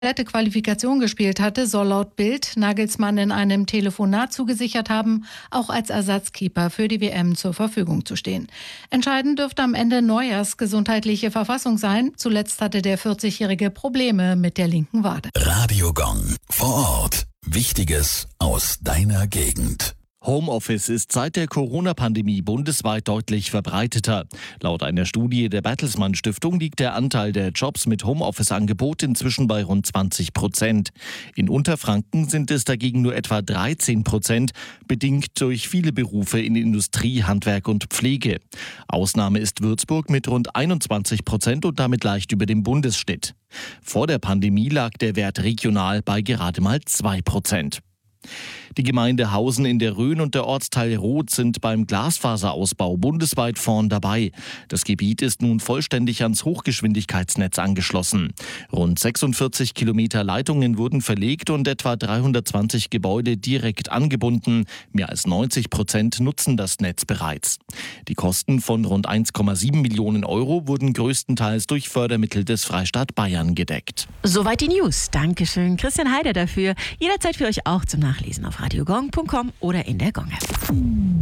komplette Qualifikation gespielt hatte, soll laut Bild Nagelsmann in einem Telefonat zugesichert haben, auch als Ersatzkeeper für die WM zur Verfügung zu stehen. Entscheidend dürfte am Ende Neuers gesundheitliche Verfassung sein. Zuletzt hatte der 40-Jährige Probleme mit der linken Wade. Radio Gong. Vor Ort. Wichtiges aus deiner Gegend. Homeoffice ist seit der Corona-Pandemie bundesweit deutlich verbreiteter. Laut einer Studie der Bertelsmann Stiftung liegt der Anteil der Jobs mit Homeoffice-Angebot inzwischen bei rund 20%. In Unterfranken sind es dagegen nur etwa 13%, bedingt durch viele Berufe in Industrie, Handwerk und Pflege. Ausnahme ist Würzburg mit rund 21% und damit leicht über dem Bundesschnitt. Vor der Pandemie lag der Wert regional bei gerade mal 2%. Die Gemeinde Hausen in der Rhön und der Ortsteil Roth sind beim Glasfaserausbau bundesweit vorn dabei. Das Gebiet ist nun vollständig ans Hochgeschwindigkeitsnetz angeschlossen. Rund 46 Kilometer Leitungen wurden verlegt und etwa 320 Gebäude direkt angebunden. Mehr als 90% nutzen das Netz bereits. Die Kosten von rund 1,7 Millionen Euro wurden größtenteils durch Fördermittel des Freistaat Bayern gedeckt. Soweit die News. Dankeschön, Christian Heider, dafür. Jederzeit für euch auch zum Nachlesen auf radiogong.com oder in der Gong-App.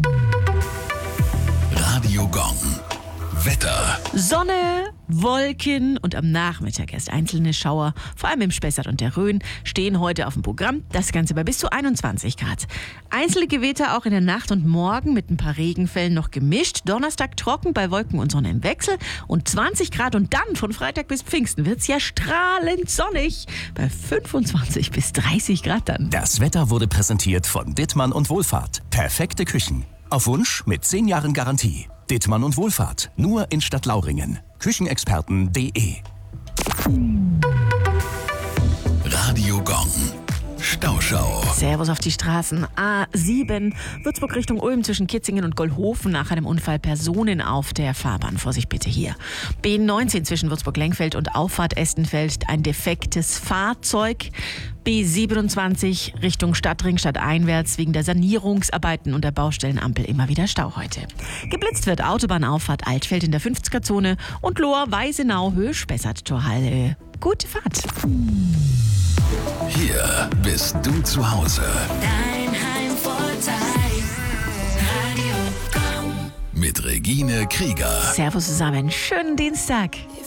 Radio Gong. Wetter. Sonne, Wolken und am Nachmittag erst einzelne Schauer, vor allem im Spessart und der Rhön, stehen heute auf dem Programm. Das Ganze bei bis zu 21 Grad. Einzelne Gewitter auch in der Nacht und morgen mit ein paar Regenfällen noch gemischt. Donnerstag trocken bei Wolken und Sonne im Wechsel und 20 Grad. Und dann von Freitag bis Pfingsten wird es ja strahlend sonnig bei 25 bis 30 Grad dann. Das Wetter wurde präsentiert von Dittmann und Wohlfahrt. Perfekte Küchen. Auf Wunsch mit 10 Jahren Garantie. Dittmann und Wohlfahrt. Nur in Stadtlauringen. Küchenexperten.de. Radio Gong. Stauschau. Servus auf die Straßen. A7, Würzburg Richtung Ulm zwischen Kitzingen und Gollhofen. Nach einem Unfall Personen auf der Fahrbahn. Vorsicht bitte hier. B19 zwischen Würzburg-Lengfeld und Auffahrt Estenfeld. Ein defektes Fahrzeug. B27 Richtung Stadtring stadteinwärts wegen der Sanierungsarbeiten und der Baustellenampel immer wieder Stau heute. Geblitzt wird Autobahnauffahrt Altfeld in der 50er-Zone und Lohr-Weisenau Höhe Spessart-Torhalle. Gute Fahrt. Hier bist du zu Hause. Dein Heimvorteil. Radio Gong. Mit Regine Krieger. Servus zusammen, schönen Dienstag.